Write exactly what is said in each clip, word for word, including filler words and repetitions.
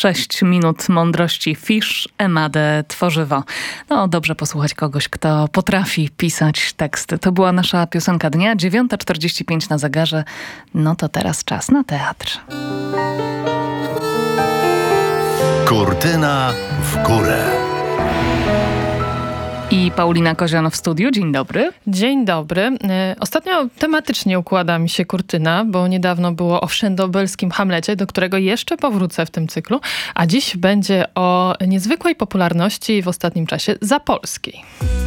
Sześć minut mądrości Fisz, Emade Tworzywo. No dobrze posłuchać kogoś, kto potrafi pisać teksty. To była nasza piosenka dnia, dziewiąta czterdzieści pięć na zegarze. No to teraz czas na teatr. Kurtyna w górę. I Paulina Kozian w studiu. Dzień dobry. Dzień dobry. Ostatnio tematycznie układa mi się kurtyna, bo niedawno było o wszędobylskim Hamlecie, do którego jeszcze powrócę w tym cyklu, a dziś będzie o niezwykłej popularności w ostatnim czasie Zapolskiej.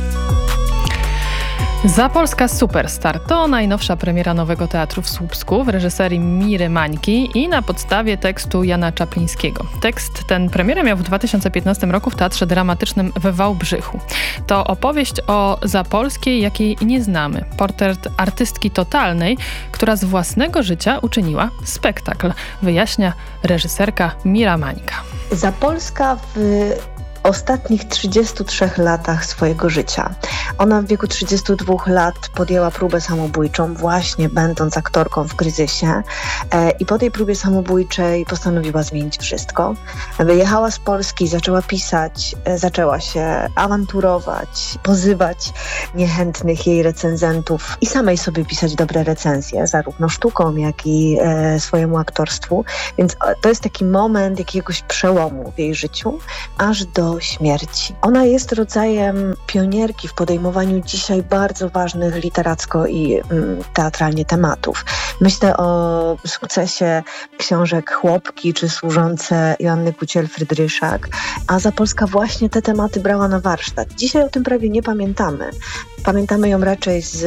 Zapolska Superstar to najnowsza premiera nowego teatru w Słupsku w reżyserii Miry Mańki i na podstawie tekstu Jana Czaplińskiego. Tekst ten premierę miał w dwa tysiące piętnastym roku w Teatrze Dramatycznym we Wałbrzychu. To opowieść o Zapolskiej, jakiej nie znamy. Portret artystki totalnej, która z własnego życia uczyniła spektakl, wyjaśnia reżyserka Mira Mańka. Zapolska w ostatnich trzydziestu trzech latach swojego życia. Ona w wieku trzydziestu dwóch lat podjęła próbę samobójczą, właśnie będąc aktorką w kryzysie e, i po tej próbie samobójczej postanowiła zmienić wszystko. Wyjechała z Polski, zaczęła pisać, e, zaczęła się awanturować, pozywać niechętnych jej recenzentów i samej sobie pisać dobre recenzje, zarówno sztuką, jak i e, swojemu aktorstwu. Więc to jest taki moment jakiegoś przełomu w jej życiu, aż do śmierci. Ona jest rodzajem pionierki w podejmowaniu dzisiaj bardzo ważnych literacko i mm, teatralnie tematów. Myślę o sukcesie książek Chłopki czy Służące Joanny Kuciel-Frydryszak, a Zapolska właśnie te tematy brała na warsztat. Dzisiaj o tym prawie nie pamiętamy. Pamiętamy ją raczej z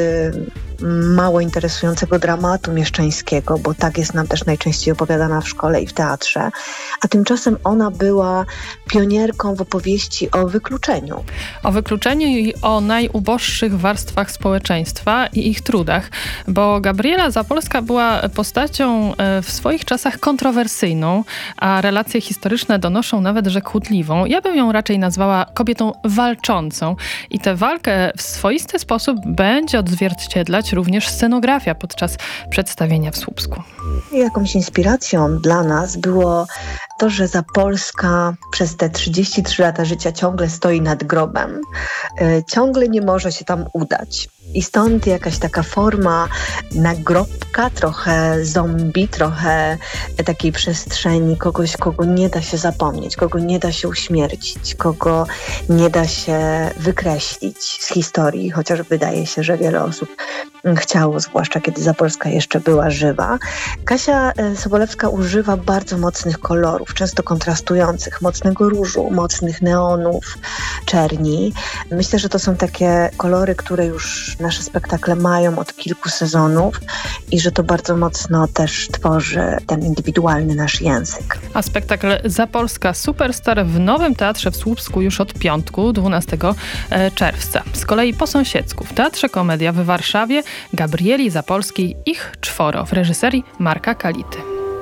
mało interesującego dramatu mieszczańskiego, bo tak jest nam też najczęściej opowiadana w szkole i w teatrze, a tymczasem ona była pionierką w opowieści o wykluczeniu. O wykluczeniu i o najuboższych warstwach społeczeństwa i ich trudach, bo Gabriela Zapolska była postacią w swoich czasach kontrowersyjną, a relacje historyczne donoszą nawet, że kłótliwą. Ja bym ją raczej nazwała kobietą walczącą i tę walkę w swoisty sposób będzie odzwierciedlać również scenografia podczas przedstawienia w Słupsku. Jakąś inspiracją dla nas było to, że Zapolska przez te trzydzieści trzy lata życia ciągle stoi nad grobem. Yy, ciągle nie może się tam udać. I stąd jakaś taka forma nagrobka, trochę zombie, trochę takiej przestrzeni kogoś, kogo nie da się zapomnieć, kogo nie da się uśmiercić, kogo nie da się wykreślić z historii, chociaż wydaje się, że wiele osób chciało, zwłaszcza kiedy Zapolska jeszcze była żywa. Kasia Sobolewska używa bardzo mocnych kolorów, często kontrastujących, mocnego różu, mocnych neonów, czerni. Myślę, że to są takie kolory, które już nasze spektakle mają od kilku sezonów i że to bardzo mocno też tworzy ten indywidualny nasz język. A spektakl Zapolska Superstar w Nowym Teatrze w Słupsku już od piątku, dwunastego czerwca. Z kolei po sąsiedzku w Teatrze Komedia w Warszawie Gabrieli Zapolskiej Ich czworo w reżyserii Marka Kality.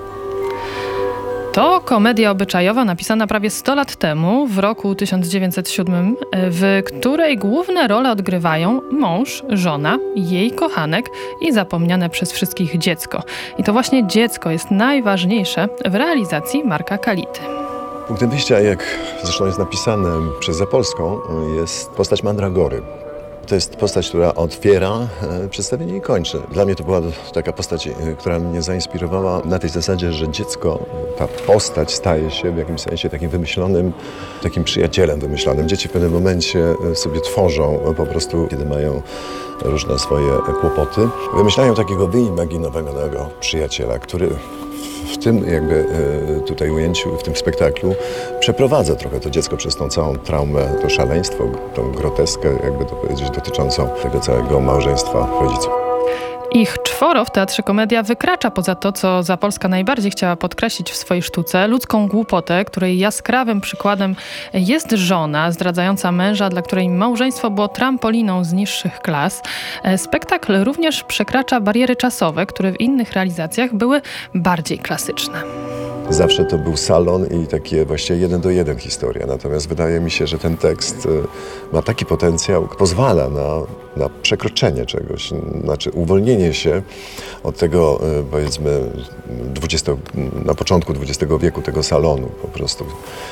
To komedia obyczajowa napisana prawie sto lat temu, w roku tysiąc dziewięćset siódmym, w której główne role odgrywają mąż, żona, jej kochanek i zapomniane przez wszystkich dziecko. I to właśnie dziecko jest najważniejsze w realizacji Marka Kality. Punktem wyjścia, jak zresztą jest napisane przez Zapolską, jest postać Mandragory. To jest postać, która otwiera e, przedstawienie i kończy. Dla mnie to była taka postać, e, która mnie zainspirowała na tej zasadzie, że dziecko, ta postać staje się w jakimś sensie takim wymyślonym, takim przyjacielem wymyślonym. Dzieci w pewnym momencie sobie tworzą po prostu, kiedy mają różne swoje kłopoty. Wymyślają takiego wyimaginowanego przyjaciela, który w tym jakby tutaj ujęciu, w tym spektaklu przeprowadza trochę to dziecko przez tą całą traumę, to szaleństwo, tą groteskę, jakby to powiedzieć, dotyczącą tego całego małżeństwa rodziców. Ich czworo w Teatrze Komedia wykracza poza to, co Zapolska najbardziej chciała podkreślić w swojej sztuce, ludzką głupotę, której jaskrawym przykładem jest żona zdradzająca męża, dla której małżeństwo było trampoliną z niższych klas. Spektakl również przekracza bariery czasowe, które w innych realizacjach były bardziej klasyczne. zawsze to był salon i takie właściwie jeden do jeden historia. Natomiast wydaje mi się, że ten tekst ma taki potencjał, pozwala na, na przekroczenie czegoś, znaczy uwolnienie się od tego, powiedzmy, dwudziestego, na początku dwudziestego wieku tego salonu po prostu,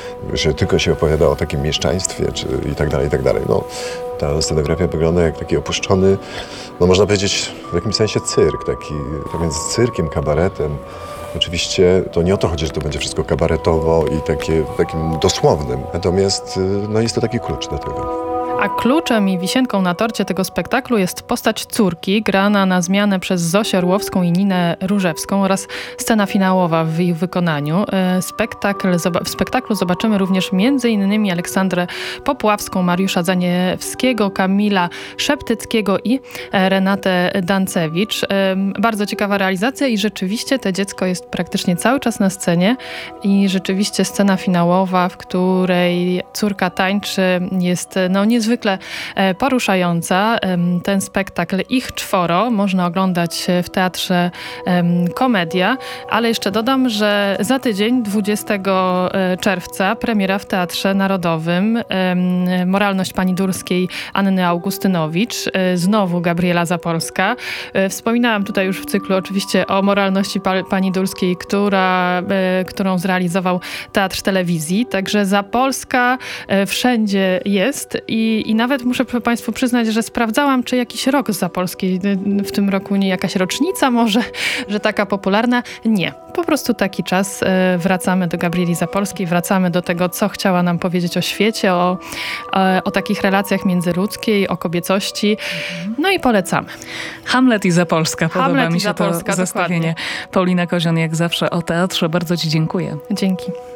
że tylko się opowiada o takim mieszczaństwie czy i tak dalej, i tak dalej. No, ta scenografia wygląda jak taki opuszczony, no można powiedzieć w jakimś sensie cyrk, taki pomiędzy cyrkiem, kabaretem. Oczywiście to nie o to chodzi, że to będzie wszystko kabaretowo i takie, takim dosłownym, natomiast no, jest to taki klucz do tego. A kluczem i wisienką na torcie tego spektaklu jest postać córki, grana na zmianę przez Zosię Orłowską i Ninę Różewską oraz scena finałowa w ich wykonaniu. Spektakl, w spektaklu zobaczymy również między innymi Aleksandrę Popławską, Mariusza Zaniewskiego, Kamila Szeptyckiego i Renatę Dancewicz. Bardzo ciekawa realizacja i rzeczywiście to dziecko jest praktycznie cały czas na scenie i rzeczywiście scena finałowa, w której córka tańczy, jest no niezwykle Zwykle poruszająca. Ten spektakl Ich czworo można oglądać w Teatrze Komedia, ale jeszcze dodam, że za tydzień, dwudziestego czerwca, premiera w Teatrze Narodowym. Moralność pani Durskiej Anny Augustynowicz, znowu Gabriela Zapolska. Wspominałam tutaj już w cyklu oczywiście o moralności pa- pani Durskiej, która, którą zrealizował Teatr Telewizji, także Zapolska wszędzie jest i I nawet muszę Państwu przyznać, że sprawdzałam, czy jakiś rok z Zapolskiej w tym roku, nie jakaś rocznica może, że taka popularna. Nie, po prostu taki czas. Wracamy do Gabrieli Zapolskiej, wracamy do tego, co chciała nam powiedzieć o świecie, o, o, o takich relacjach międzyludzkiej, o kobiecości. No i polecamy. Hamlet i Zapolska. Podoba Hamlet mi i się Zapolska, to zestawienie. dokładnie. Paulina Kozian, jak zawsze o teatrze. Bardzo Ci dziękuję. Dzięki.